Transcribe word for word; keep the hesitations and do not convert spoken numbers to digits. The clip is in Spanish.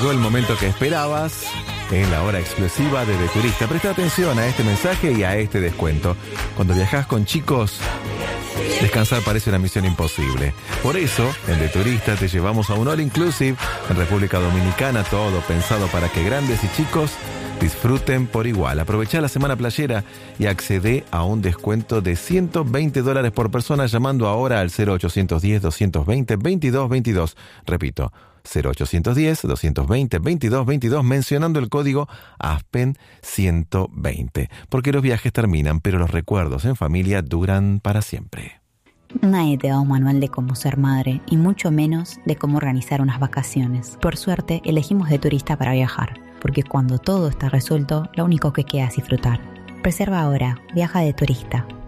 Llegó el momento que esperabas, en la hora exclusiva de De Turista. Presta atención a este mensaje y a este descuento. Cuando viajas con chicos, descansar parece una misión imposible. Por eso, en De Turista te llevamos a un All Inclusive en República Dominicana, todo pensado para que grandes y chicos disfruten por igual. Aprovecha la semana playera y accede a un descuento de ciento veinte dólares por persona llamando ahora al cero ochocientos diez, doscientos veinte, veintidós veintidós. Repito, cero ochocientos diez, doscientos veinte, veintidós veintidós mencionando el código Aspen ciento veinte. Porque los viajes terminan, pero los recuerdos en familia duran para siempre. Nadie te da un manual de cómo ser madre y mucho menos de cómo organizar unas vacaciones. Por suerte, elegimos De Turista para viajar, porque cuando todo está resuelto, lo único que queda es disfrutar. Reserva ahora, viaja De Turista.